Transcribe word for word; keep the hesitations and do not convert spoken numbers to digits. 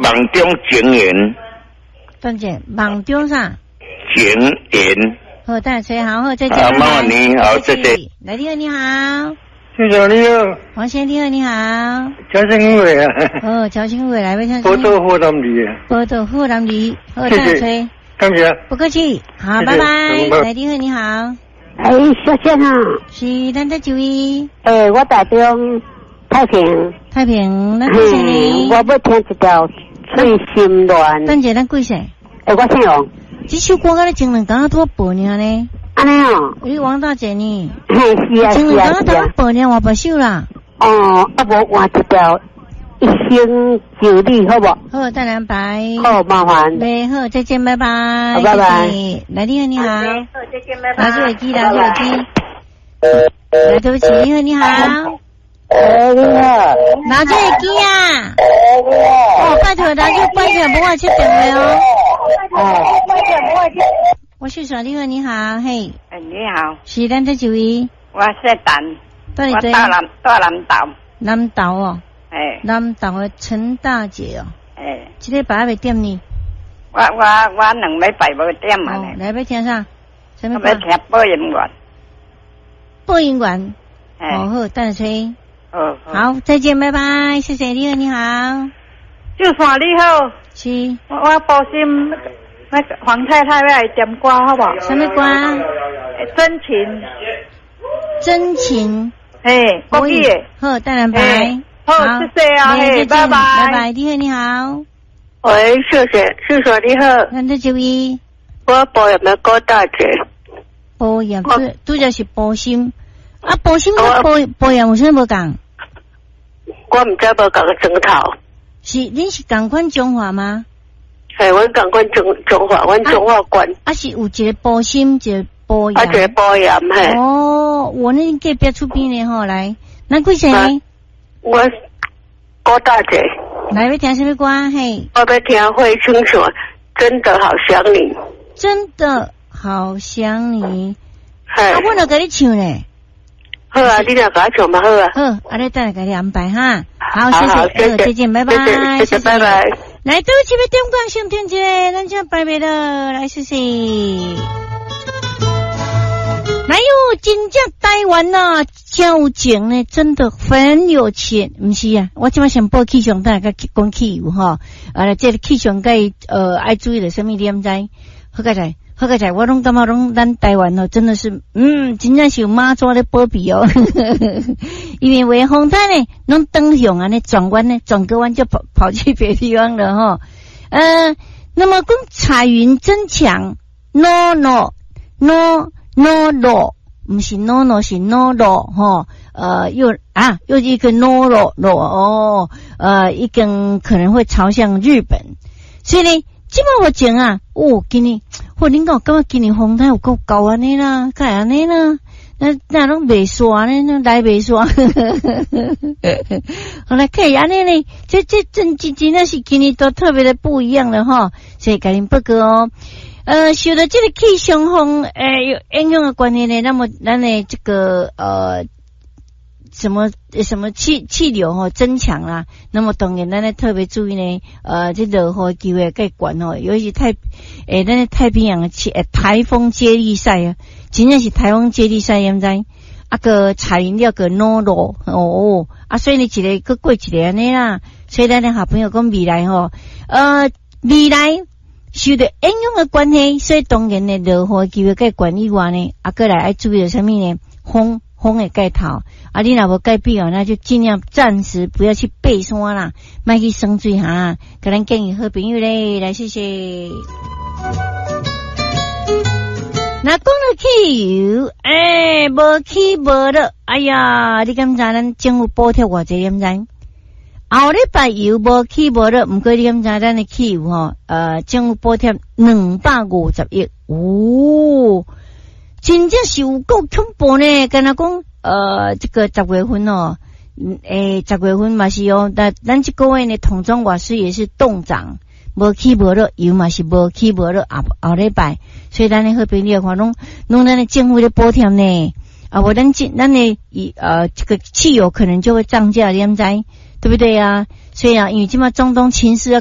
梦中情缘。 段姐，梦中啥？ 情缘。 好，大家好，好，再见。 啊，妈妈你好，谢谢。 来，你好，你好。 先生你好。 王先生你好，你好。 乔新伟啊。 哦，乔新伟来，为啥？ 波多富南里。 波多富南里，好，大家。 感谢。 不客气，好，拜拜。来，你好，你好。 哎，小先生。 是，咱的几位？ 哎，我打中太平。 太平，那贵姓呢？ 我要听一条《最心乱》。 等下，咱贵姓？ 哎，我姓王。 这首歌我咧前两天多播呢呢。 安尼哦。 你王大姐呢？ 嘿，是啊是啊。 前两天多播呢，我不秀啦。 哦，啊无换一条。一生就你好不？ 好，再来拜。 好，麻烦。 对，好，再见，拜拜。 好，拜拜。 来，你好，你好。 好，再见，拜拜。 拿住耳机，拿住耳机。来，对不起，你好，你好。 哎，你好。 拿住耳机啊。哦，拜托，拿住拜托，不我去点位哦。 哦，拜托，不我去。 我是说，你好，你好，嘿。 哎，你好。 是咱这几位？ 我姓陈。 我大南大南岛。 南岛哦。 哎， 南岛的陈大姐哦， 哎， 这个拜要点呢？ 我我我两礼拜无点啊呢。 来要听啥？什么歌？我要听播音员。 播音员。 哎， 哦好，等下吹。 哦， 好，再见，拜拜，谢谢你好，你好。 就算你好。 是。 我我报心那个黄太太要来点歌好不好？ 什么歌？ 真情。 真情。 哎，国语的。 好，等下拜。 好，谢谢啊，嘿，拜拜， 拜拜，你好，你好。 喂，谢谢，谢谢你好。 咱这这位， 我保养的高大姐。 保养，对，拄则是保心。啊，保心跟保保养有啥无共？ 我唔知无共个整头。 是，恁是共款中华吗？ 系，阮共款中中华，阮中华馆。 啊，是有一个保心，一个保养。 啊，一个保养嘿。 哦，我那隔壁出边的吼，来，咱几岁呢？ 我郭大姐， 来要听什么歌？嘿， 我要听惠清说，真的好想你， 真的好想你。 嘿， 啊，我就给你唱嘞。 好啊，你俩给我唱嘛好啊。 好，啊，你等下给你安排哈。好， 谢谢谢，再见，拜拜， 谢谢，拜拜。 来，对不起，要点歌先听一个，咱就拜拜了，来，谢谢。哪有真正台湾呐，真有情呢，真的很有钱，不是啊？我今晚想报气象，大家讲汽油哈，啊，这个气象该呃爱注意的什么点在？好个在，好个在，我拢感觉拢咱台湾哦，真的是，嗯，真正是有妈祖咧保庇哦，因为为风台呢，拢登向啊，呢转弯呢，转个弯就跑跑去别地方了哈。呃，那么讲彩云增强 ，no no no。no no 不是 no no 是 no no 哈，呃又啊又一个 no no no 哦，呃一根可能会朝向日本，所以呢，今晚我讲啊，哦，今年或恁讲感觉今年风台有够高安尼啦，该安尼啦，那那拢袂煞呢，那来袂煞，后来可以安尼呢，这这真真真的是今年都特别的不一样了哈，所以赶紧报告哦。呃，受到这个气象风呃有影响的关系呢，那么咱的这个呃什么什么气气流哈、哦、增强啦，那么当然咱呢特别注意呢，呃，这落雨机会该管哦，尤其太诶，咱的太平洋的气呃台风接力赛啊，真正是台风接力赛，现在啊个彩云了个 no 落哦啊，所以呢一个佮过一个安尼啦，所以咱的好朋友讲未来吼、哦，呃未来。受到影响的关系，所以当然呢，落雨机会该管以外呢，啊，过来爱注意的什么呢？风风的盖头，啊，你若无盖必要，那就尽量暂时不要去爬山啦，莫去耍水哈。给咱建议好朋友咧，来谢谢。那讲到汽油，哎，无起无落，哎呀，你敢知咱政府补贴偌济？敢知？后礼拜油无起无落，毋过你敢知咱的汽油吼，呃，政府补贴两百五十亿，哦，真正是有够恐怖呢。跟他讲，呃，这个十月份哦，诶，十月份嘛是哦，但咱这个月呢，统装瓦斯也是冻涨，无起无落，油嘛是无起无落，后后礼拜，所以咱的好朋友看拢拢咱的政府的补贴呢，啊，我咱咱的以呃这个汽油可能就会涨价，你敢知？对不对呀、啊？所以啊，因为今嘛中东情势